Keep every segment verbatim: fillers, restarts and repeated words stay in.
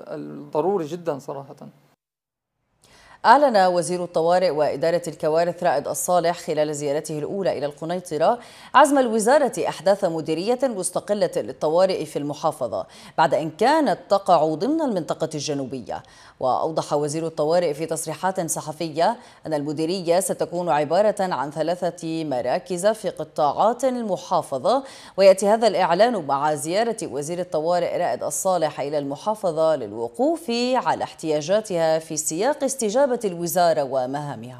الضروري جدا صراحة. أعلن وزير الطوارئ وإدارة الكوارث رائد الصالح خلال زيارته الأولى إلى القنيطرة عزم الوزارة إحداث مديرية مستقلة للطوارئ في المحافظة بعد أن كانت تقع ضمن المنطقة الجنوبية. وأوضح وزير الطوارئ في تصريحات صحفية أن المديرية ستكون عبارة عن ثلاثة مراكز في قطاعات المحافظة، ويأتي هذا الإعلان مع زيارة وزير الطوارئ رائد الصالح إلى المحافظة للوقوف على احتياجاتها في سياق استجابة الوزارة ومهامها.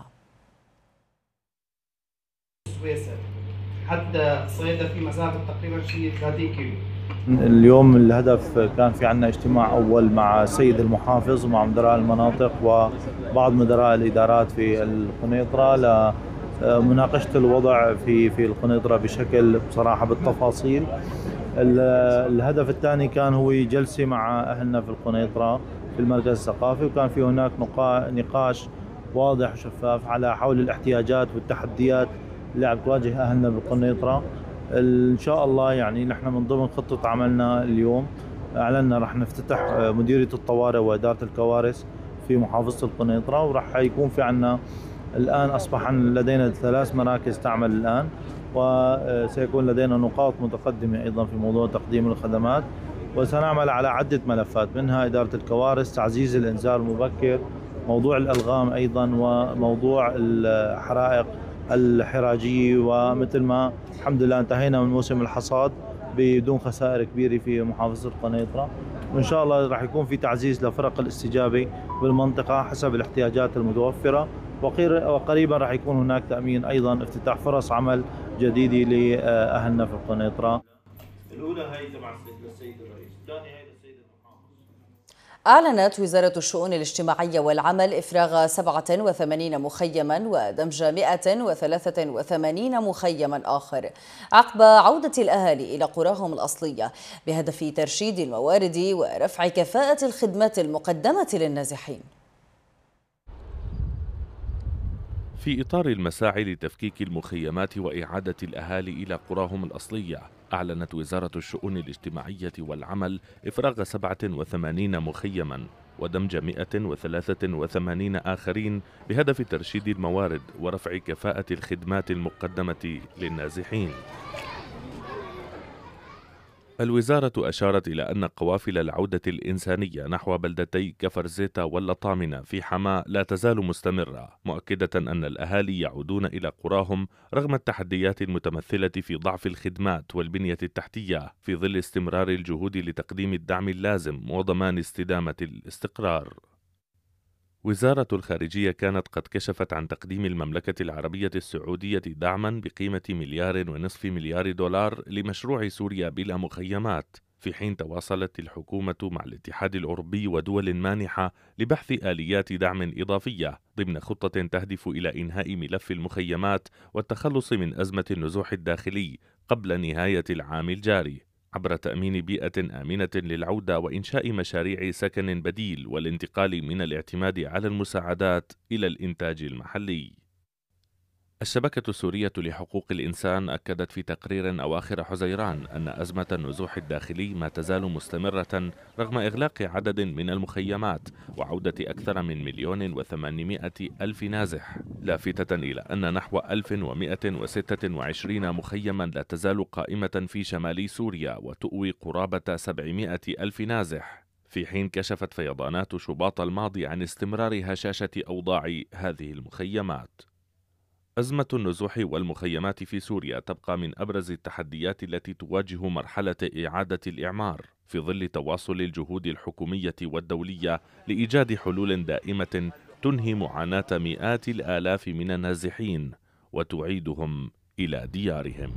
حتى صيدا في مسافة تقريبا شيء ثلاثين كيلو. اليوم الهدف كان في عندنا اجتماع أول مع السيد المحافظ ومع مدراء المناطق وبعض مدراء الإدارات في القنيطرة لمناقشة الوضع في في القنيطرة بشكل بصراحة بالتفاصيل. الهدف الثاني كان هو جلسة مع أهلنا في القنيطرة في المركز الثقافي، وكان في هناك نقاش واضح وشفاف على حول الاحتياجات والتحديات اللي عم تواجه أهلنا بالقنيطرة. إن شاء الله يعني نحن من ضمن خطة عملنا اليوم أعلنا رح نفتتح مديرية الطوارئ وإدارة الكوارث في محافظة القنيطرة، ورح يكون في عنا الآن أصبح لدينا ثلاث مراكز تعمل الآن، وسيكون لدينا نقاط متقدمة أيضا في موضوع تقديم الخدمات، وسنعمل على عدة ملفات منها إدارة الكوارث، تعزيز الإنذار المبكر، موضوع الألغام أيضا، وموضوع الحرائق الحراجية. ومثل ما الحمد لله انتهينا من موسم الحصاد بدون خسائر كبيرة في محافظة القنيطرة، وإن شاء الله راح يكون في تعزيز لفرق الاستجابة بالمنطقة حسب الاحتياجات المتوفرة، وقريبا راح يكون هناك تأمين أيضا افتتاح فرص عمل جديدة لأهلنا في القنيطرة. الأولى هي تبع السيد الرئيس، الثانية هي للسيد المحافظ. أعلنت وزارة الشؤون الاجتماعية والعمل إفراغ سبعة وثمانين مخيما ودمج مئة وثلاثة وثمانين مخيما آخر عقب عودة الأهالي إلى قراهم الأصلية بهدف ترشيد الموارد ورفع كفاءة الخدمات المقدمة للنازحين. في إطار المساعي لتفكيك المخيمات وإعادة الأهالي إلى قراهم الأصلية، أعلنت وزارة الشؤون الاجتماعية والعمل إفراغ سبعة وثمانين مخيما ودمج مئة وثلاثة وثمانين آخرين بهدف ترشيد الموارد ورفع كفاءة الخدمات المقدمة للنازحين. الوزارة أشارت إلى أن قوافل العودة الإنسانية نحو بلدتي كفر زيتا واللطامنة في حماة لا تزال مستمرة، مؤكدة أن الأهالي يعودون إلى قراهم رغم التحديات المتمثلة في ضعف الخدمات والبنية التحتية، في ظل استمرار الجهود لتقديم الدعم اللازم وضمان استدامة الاستقرار. وزارة الخارجية كانت قد كشفت عن تقديم المملكة العربية السعودية دعما بقيمة مليار ونصف مليار دولار لمشروع سوريا بلا مخيمات، في حين تواصلت الحكومة مع الاتحاد الأوروبي ودول مانحة لبحث آليات دعم إضافية ضمن خطة تهدف إلى إنهاء ملف المخيمات والتخلص من أزمة النزوح الداخلي قبل نهاية العام الجاري، عبر تأمين بيئة آمنة للعودة وإنشاء مشاريع سكن بديل والانتقال من الاعتماد على المساعدات إلى الإنتاج المحلي. الشبكة السورية لحقوق الإنسان أكدت في تقرير أواخر حزيران أن أزمة النزوح الداخلي ما تزال مستمرة رغم إغلاق عدد من المخيمات وعودة أكثر من مليون وثمانمائة ألف نازح، لافتة إلى أن نحو ألف ومئة وستة وعشرين مخيما لا تزال قائمة في شمال سوريا وتؤوي قرابة سبعمائة ألف نازح، في حين كشفت فيضانات شباط الماضي عن استمرار هشاشة أوضاع هذه المخيمات. أزمة النزوح والمخيمات في سوريا تبقى من أبرز التحديات التي تواجه مرحلة إعادة الإعمار في ظل تواصل الجهود الحكومية والدولية لإيجاد حلول دائمة تنهي معاناة مئات الآلاف من النازحين وتعيدهم إلى ديارهم.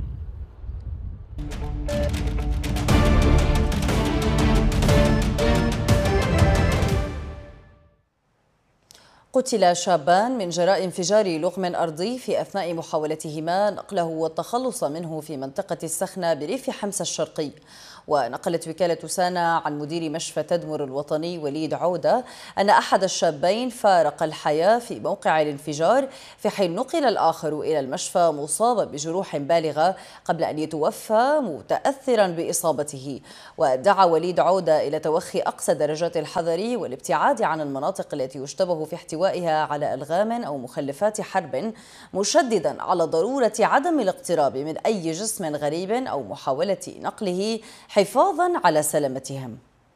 قتل شابان من جراء انفجار لغم أرضي في أثناء محاولتهما نقله والتخلص منه في منطقة السخنة بريف حمص الشرقي. ونقلت وكالة سانا عن مدير مشفى تدمر الوطني وليد عودة أن أحد الشابين فارق الحياة في موقع الانفجار، في حين نقل الآخر إلى المشفى مصابا بجروح بالغة قبل أن يتوفى متأثرا بإصابته. ودعا وليد عودة إلى توخي أقصى درجات الحذر والابتعاد عن المناطق التي يشتبه في احتوائها على ألغام أو مخلفات حرب، مشددا على ضرورة عدم الاقتراب من أي جسم غريب أو محاولة نقله حفاظا على سلامتهم.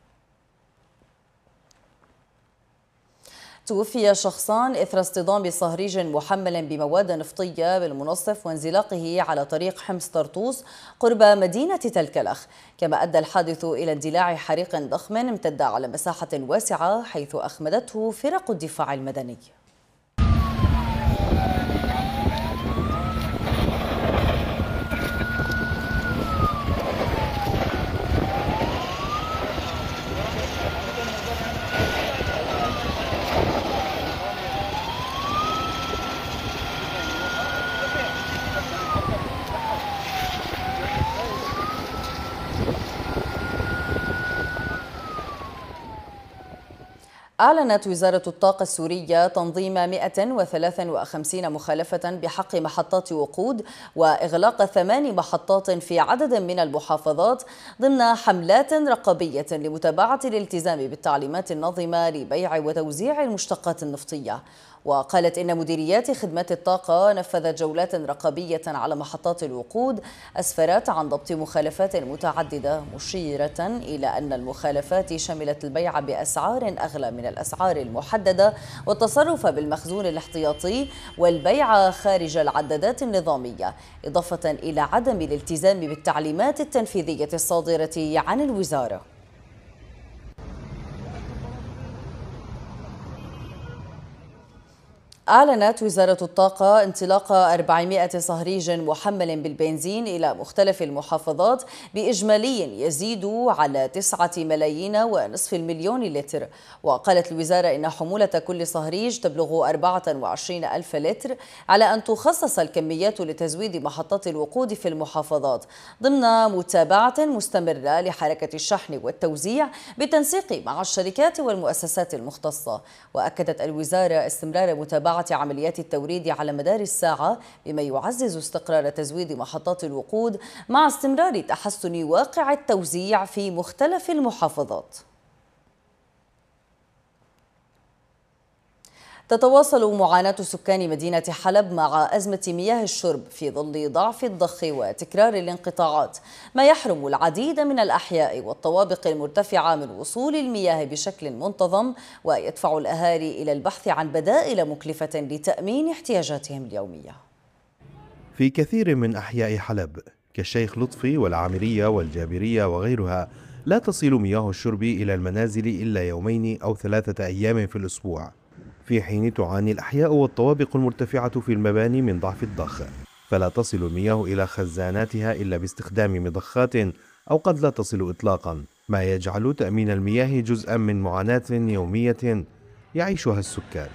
توفي شخصان إثر اصطدام صهريج محمل بمواد نفطية بالمنصف وانزلاقه على طريق حمص طرطوس قرب مدينة تلكلخ، كما أدى الحادث إلى اندلاع حريق ضخم امتد على مساحة واسعة حيث أخمدته فرق الدفاع المدني. أعلنت وزارة الطاقة السورية تنظيم مئة وثلاثة وخمسين مخالفة بحق محطات وقود وإغلاق ثمان محطات في عدد من المحافظات ضمن حملات رقابية لمتابعة الالتزام بالتعليمات الناظمة لبيع وتوزيع المشتقات النفطية. وقالت إن مديريات خدمات الطاقة نفذت جولات رقابية على محطات الوقود أسفرت عن ضبط مخالفات متعددة، مشيرة إلى أن المخالفات شملت البيع بأسعار أغلى من الأسعار المحددة والتصرف بالمخزون الاحتياطي والبيع خارج العدادات النظامية، إضافة إلى عدم الالتزام بالتعليمات التنفيذية الصادرة عن الوزارة. أعلنت وزارة الطاقة انطلاق أربعمئة صهريج محمل بالبنزين إلى مختلف المحافظات بإجمالي يزيد على تسعة ملايين ونصف المليون لتر. وقالت الوزارة إن حمولة كل صهريج تبلغ أربعة وعشرين ألف لتر، على أن تخصص الكميات لتزويد محطات الوقود في المحافظات ضمن متابعة مستمرة لحركة الشحن والتوزيع بالتنسيق مع الشركات والمؤسسات المختصة. وأكدت الوزارة استمرار متابعة عمليات التوريد على مدار الساعة بما يعزز استقرار تزويد محطات الوقود مع استمرار تحسن واقع التوزيع في مختلف المحافظات. تتواصل معاناة سكان مدينة حلب مع أزمة مياه الشرب في ظل ضعف الضخ وتكرار الانقطاعات، ما يحرم العديد من الأحياء والطوابق المرتفعة من وصول المياه بشكل منتظم، ويدفع الأهالي إلى البحث عن بدائل مكلفة لتأمين احتياجاتهم اليومية. في كثير من أحياء حلب كالشيخ لطفي والعامرية والجابرية وغيرها لا تصل مياه الشرب إلى المنازل إلا يومين أو ثلاثة أيام في الأسبوع، في حين تعاني الأحياء والطوابق المرتفعة في المباني من ضعف الضخ، فلا تصل المياه إلى خزاناتها إلا باستخدام مضخات أو قد لا تصل إطلاقا، ما يجعل تأمين المياه جزءا من معاناة يومية يعيشها السكان.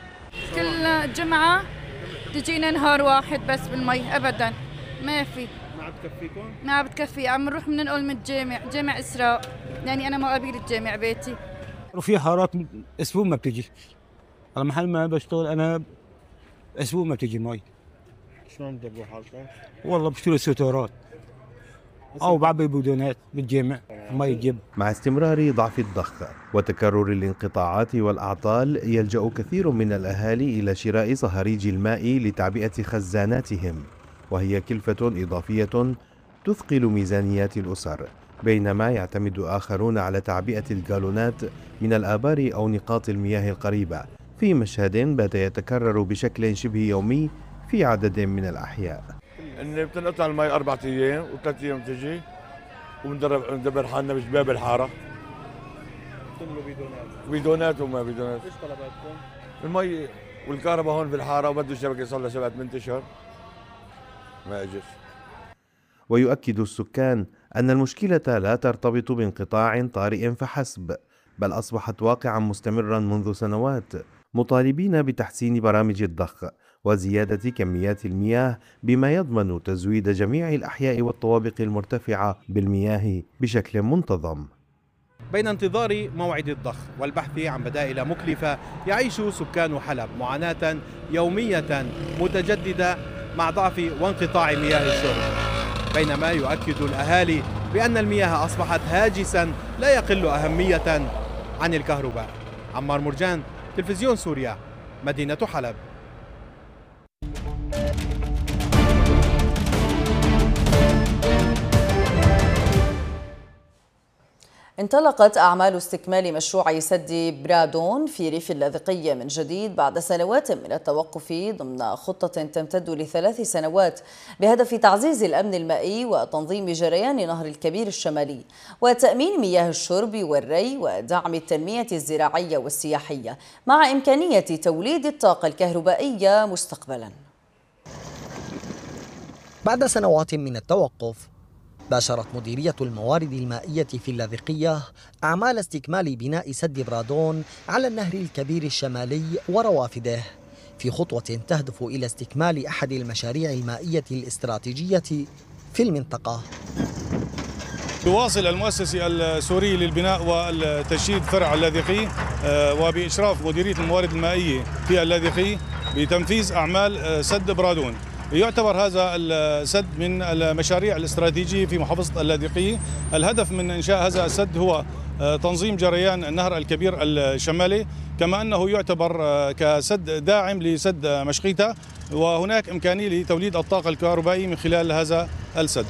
كل جمعة تجينا نهار واحد بس بالمي، أبدا ما في. ما عم تكفيكم؟ ما عم بتكفي، عم نروح من نقول من الجامع، جامع إسراء، لأني أنا ما قبيل الجامع بيتي. وفي حارات أسبوع ما بتجي. على محل ما بشتغل أنا أسبوع ما بتجي مي. شلون بتدبروا حالكم؟ والله بشتري ستورات أو بعبي بدونات بالجامع ما يجيب. مع استمرار ضعف الضخ وتكرر الانقطاعات والأعطال، يلجأ كثير من الأهالي إلى شراء صهاريج الماء لتعبئة خزاناتهم، وهي كلفة إضافية تثقل ميزانيات الأسر، بينما يعتمد آخرون على تعبئة الجالونات من الآبار أو نقاط المياه القريبة، في مشهد بات يتكرر بشكل شبه يومي في عدد من الأحياء. إن بتنقطع المي أربعة أيام وثلاث أيام تجي، وبندبر حالنا بجباب الحارة. كله بيدونات. بيدونات وما بيدونات. ايش طلباتكم؟ المي والكهرباء هون في الحارة، وبده الشبكة صار لها سبعة ثمان أشهر ما اجت. ويؤكد السكان أن المشكلة لا ترتبط بانقطاع طارئ فحسب، بل أصبحت واقعا مستمرا منذ سنوات، مطالبين بتحسين برامج الضخ وزيادة كميات المياه بما يضمن تزويد جميع الأحياء والطوابق المرتفعة بالمياه بشكل منتظم. بين انتظار موعد الضخ والبحث عن بدائل مكلفة، يعيش سكان حلب معاناة يومية متجددة مع ضعف وانقطاع مياه الشرب، بينما يؤكد الأهالي بأن المياه أصبحت هاجسا لا يقل أهمية عن الكهرباء. عمار مرجان، تلفزيون سوريا، مدينة حلب. انطلقت أعمال استكمال مشروع سد برادون في ريف اللاذقية من جديد بعد سنوات من التوقف ضمن خطة تمتد لثلاث سنوات بهدف تعزيز الأمن المائي وتنظيم جريان نهر الكبير الشمالي وتأمين مياه الشرب والري ودعم التنمية الزراعية والسياحية مع إمكانية توليد الطاقة الكهربائية مستقبلا. بعد سنوات من التوقف، باشرت مديرية الموارد المائية في اللاذقية أعمال استكمال بناء سد برادون على النهر الكبير الشمالي وروافده في خطوة تهدف إلى استكمال أحد المشاريع المائية الاستراتيجية في المنطقة. تواصل المؤسسة السوري للبناء والتشييد فرع اللاذقي وبإشراف مديرية الموارد المائية في اللاذقي بتنفيذ أعمال سد برادون. يعتبر هذا السد من المشاريع الاستراتيجية في محافظة اللاذقية. الهدف من إنشاء هذا السد هو تنظيم جريان النهر الكبير الشمالي، كما أنه يعتبر كسد داعم لسد مشقيتا، وهناك إمكانية لتوليد الطاقة الكهربائية من خلال هذا السد.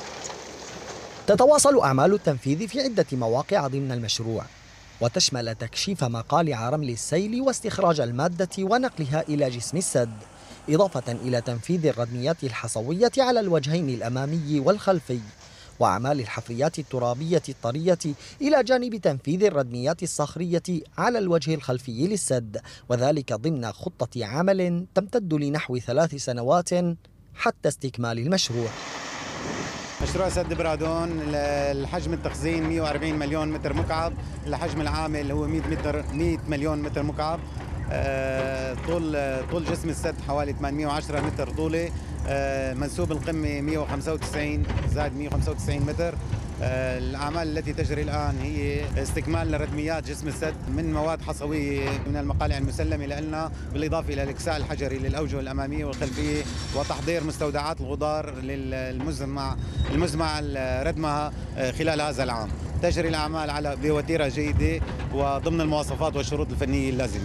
تتواصل أعمال التنفيذ في عدة مواقع ضمن المشروع، وتشمل تكشيف مقالع رمل السيل واستخراج المادة ونقلها إلى جسم السد، إضافة إلى تنفيذ الردميات الحصوية على الوجهين الأمامي والخلفي، وأعمال الحفريات الترابية الطرية، إلى جانب تنفيذ الردميات الصخرية على الوجه الخلفي للسد، وذلك ضمن خطة عمل تمتد لنحو ثلاث سنوات حتى استكمال المشروع. مشروع سد برادون الحجم التخزين مئة وأربعين مليون متر مكعب، الحجم العامل هو مئة متر مئة مليون متر مكعب. طول طول جسم السد حوالي ثمانمئة وعشرة متر طولي، منسوب القمة مئة وخمسة وتسعين زائد مئة وخمسة وتسعين متر. الأعمال التي تجري الآن هي استكمال لردميات جسم السد من مواد حصوية من المقالع المسلمة لنا، بالإضافة إلى الإكساء الحجري للأوجه الأمامية والخلفية، وتحضير مستودعات الغدار للمزمع المزمع ردمها خلال هذا العام. تجري الأعمال على بوتيرة جيدة وضمن المواصفات والشروط الفنية اللازمة.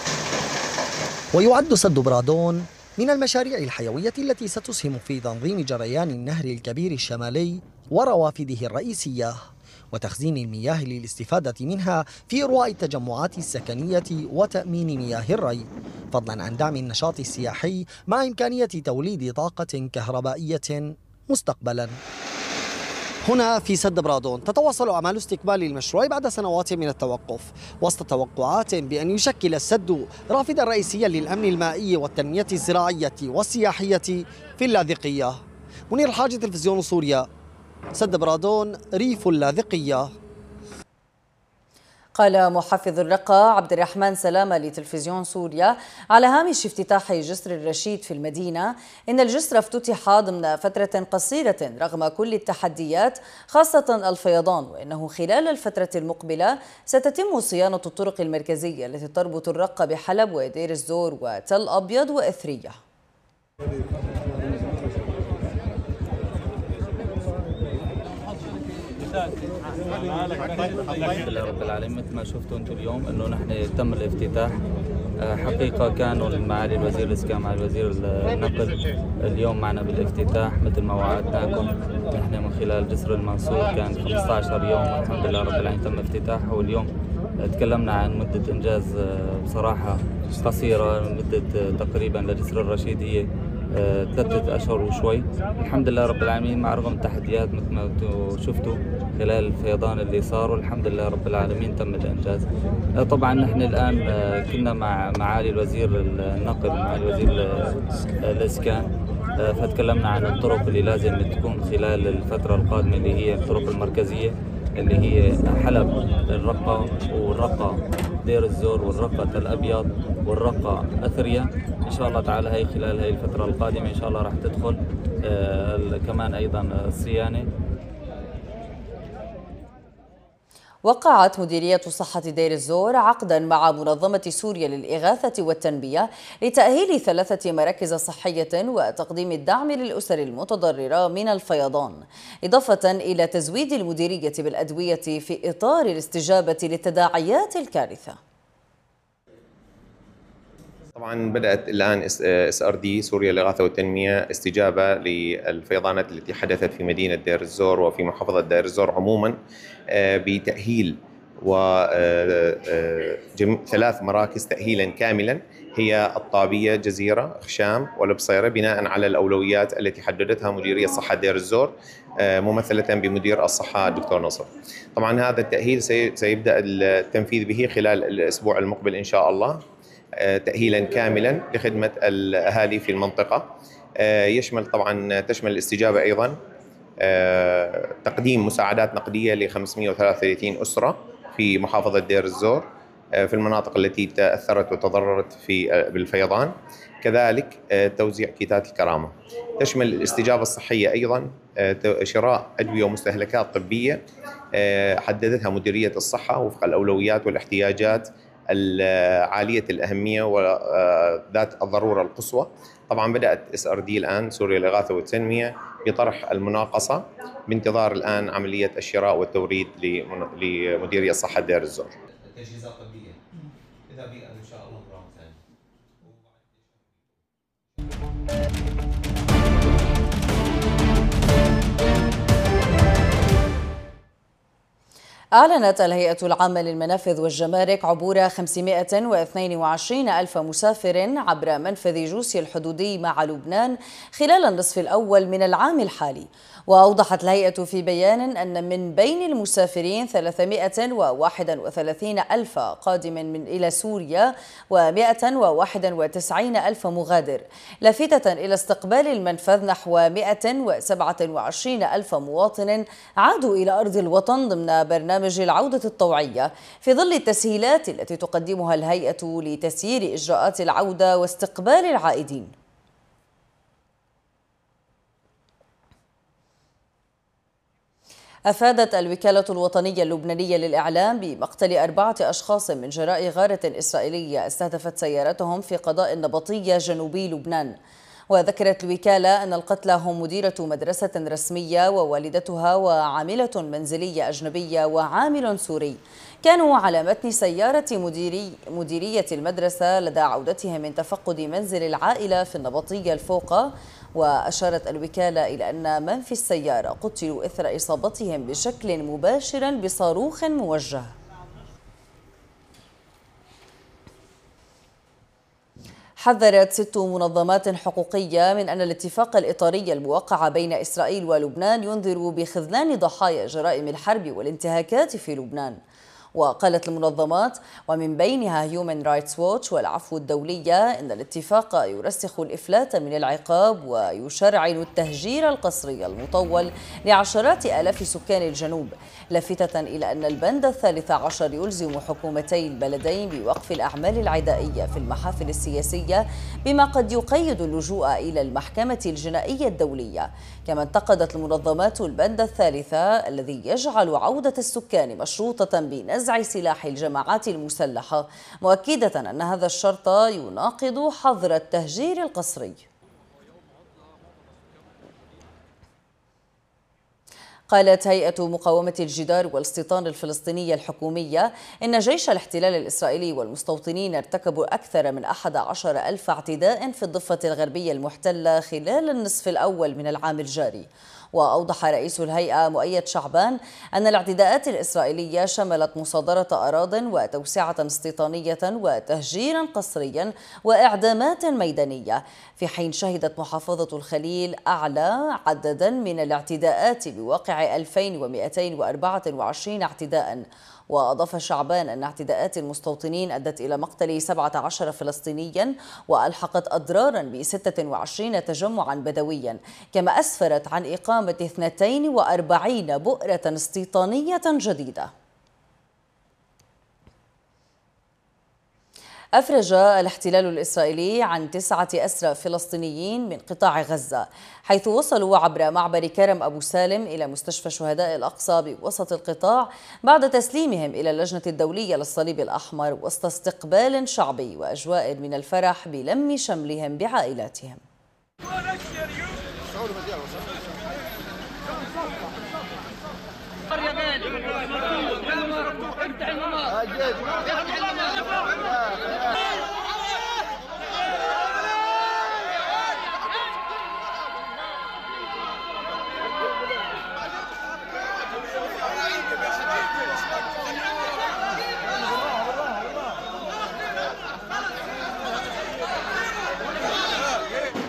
ويعد سد برادون من المشاريع الحيوية التي ستسهم في تنظيم جريان النهر الكبير الشمالي وروافده الرئيسية وتخزين المياه للاستفادة منها في إرواء التجمعات السكنية وتأمين مياه الري، فضلا عن دعم النشاط السياحي مع إمكانية توليد طاقة كهربائية مستقبلا. هنا في سد برادون تتواصل أعمال استكمال المشروع بعد سنوات من التوقف، وسط توقعات بأن يشكل السد رافدا رئيسيا للأمن المائي والتنمية الزراعية والسياحية في اللاذقية. منير الحاج، تلفزيون سوريا، سد برادون ريف اللاذقية. قال محافظ الرقة عبد الرحمن سلامة لتلفزيون سوريا على هامش افتتاح جسر الرشيد في المدينة إن الجسر افتتح ضمن فترة قصيرة رغم كل التحديات خاصة الفيضان، وإنه خلال الفترة المقبلة ستتم صيانة الطرق المركزية التي تربط الرقة بحلب ودير الزور وتل أبيض وإثرية. الحمد لله رب العالمين، مثل ما شفتوا انتم اليوم انه نحن تم الافتتاح. حقيقه كانوا معالي الوزير الاسكان مع الوزير النقل اليوم معنا بالافتتاح مثل ما وعدناكم. نحن من خلال جسر المنصور كان خمسة عشر يوم، الحمد لله رب العالمين تم افتتاحه. واليوم تكلمنا عن مده انجاز بصراحه قصيره، مده تقريبا لجسر الرشيد هي ثلاثة أشهر وشوي. الحمد لله رب العالمين مع رغم التحديات مثل ما شفتوا خلال الفيضان اللي صار، والحمد لله رب العالمين تم الإنجاز. طبعا نحن الآن كنا مع معالي الوزير النقل مع الوزير الإسكان، فتكلمنا عن الطرق اللي لازم تكون خلال الفترة القادمة اللي هي الطرق المركزية اللي هي حلب الرقة والرقة دير الزور والرقة تل أبيض والرقة أثريا. إن شاء الله تعالى هي خلال هي الفترة القادمة إن شاء الله راح تدخل آه كمان أيضا الصيانة. وقعت مديرية صحة دير الزور عقدا مع منظمة سوريا للإغاثة والتنمية لتأهيل ثلاثة مراكز صحية وتقديم الدعم للأسر المتضررة من الفيضان، إضافة إلى تزويد المديرية بالأدوية في إطار الاستجابة لتداعيات الكارثة. طبعا بدأت الآن اس ار دي سوريا للإغاثة والتنمية استجابة للفيضانات التي حدثت في مدينة دير الزور وفي محافظة دير الزور عموما بتأهيل وثلاث مراكز تأهيلا كاملا هي الطابية، جزيرة، خشام والبصيرة، بناء على الأولويات التي حددتها مديرية صحة دير الزور ممثلة بمدير الصحة الدكتور نصر. طبعا هذا التأهيل سيبدأ التنفيذ به خلال الأسبوع المقبل إن شاء الله، تأهيلا كاملا لخدمة الأهالي في المنطقة. يشمل طبعا تشمل الاستجابة أيضا تقديم مساعدات نقدية ل خمسمئة وثلاثة وثلاثين أسرة في محافظة دير الزور في المناطق التي تأثرت وتضررت في بالفيضان، كذلك توزيع كيتات الكرامة. تشمل الاستجابة الصحية أيضا شراء أدوية ومستهلكات طبية حددتها مديرية الصحة وفق الأولويات والاحتياجات عالية الأهمية وذات الضرورة القصوى. طبعا بدأت اس ار دي الآن سوريا للإغاثة والتنمية بطرح المناقصة بانتظار الآن عملية الشراء والتوريد لمديرية صحة دير الزور. تجهيزات طبية إذا بيئة إن شاء الله برام ثاني. أعلنت الهيئة العامة للمنافذ والجمارك عبور خمسمئة واثنين وعشرين ألف مسافر عبر منفذ جوسي الحدودي مع لبنان خلال النصف الأول من العام الحالي. وأوضحت الهيئة في بيان أن من بين المسافرين ثلاثمئة وواحد وثلاثين ألف قادم من إلى سوريا ومئة وواحد وتسعين ألف مغادر، لافتة إلى استقبال المنفذ نحو مئة وسبعة وعشرين ألف مواطن عادوا إلى أرض الوطن ضمن برنامج العودة الطوعية، في ظل التسهيلات التي تقدمها الهيئة لتسيير إجراءات العودة واستقبال العائدين. أفادت الوكالة الوطنية اللبنانية للإعلام بمقتل أربعة أشخاص من جراء غارة إسرائيلية استهدفت سيارتهم في قضاء النبطية جنوبي لبنان. وذكرت الوكالة أن القتلى هم مديرة مدرسة رسمية ووالدتها وعاملة منزلية أجنبية وعامل سوري، كانوا على متن سيارة مديري مديرية المدرسة لدى عودتهم من تفقد منزل العائلة في النبطية الفوقة. وأشارت الوكالة إلى أن من في السيارة قتلوا إثر إصابتهم بشكل مباشر بصاروخ موجه. حذرت ست منظمات حقوقية من أن الاتفاق الإطاري الموقع بين إسرائيل ولبنان ينذر بخذلان ضحايا جرائم الحرب والانتهاكات في لبنان. وقالت المنظمات ومن بينها هيومن رايتس ووتش والعفو الدولية إن الاتفاق يرسخ الإفلات من العقاب ويشرعن التهجير القسري المطول لعشرات آلاف سكان الجنوب، لافتة إلى أن البند الثالث عشر يلزم حكومتي البلدين بوقف الأعمال العدائية في المحافل السياسية بما قد يقيد اللجوء إلى المحكمة الجنائية الدولية. كما انتقدت المنظمات البند الثالث الذي يجعل عودة السكان مشروطة بنزع سلاح الجماعات المسلحة، مؤكدة أن هذا الشرط يناقض حظر التهجير القسري. قالت هيئة مقاومة الجدار والاستيطان الفلسطينية الحكومية إن جيش الاحتلال الإسرائيلي والمستوطنين ارتكبوا أكثر من أحد عشر ألف اعتداء في الضفة الغربية المحتلة خلال النصف الأول من العام الجاري. وأوضح رئيس الهيئة مؤيد شعبان أن الاعتداءات الإسرائيلية شملت مصادرة أراضٍ وتوسعة استيطانية وتهجيرا قسريا وإعدامات ميدانية، في حين شهدت محافظة الخليل أعلى عددا من الاعتداءات بواقع ألفين ومئتين وأربعة وعشرين اعتداء. وأضاف شعبان أن اعتداءات المستوطنين أدت إلى مقتل سبعة عشر فلسطينيا وألحقت أضرارا ب ستة وعشرين تجمعا بدويا، كما أسفرت عن إقامة اثنتين وأربعين بؤرة استيطانية جديدة. أفرج الاحتلال الإسرائيلي عن تسعة أسرى فلسطينيين من قطاع غزة، حيث وصلوا عبر معبر كرم أبو سالم إلى مستشفى شهداء الأقصى بوسط القطاع بعد تسليمهم إلى اللجنة الدولية للصليب الأحمر وسط استقبال شعبي وأجواء من الفرح بلم شملهم بعائلاتهم. يا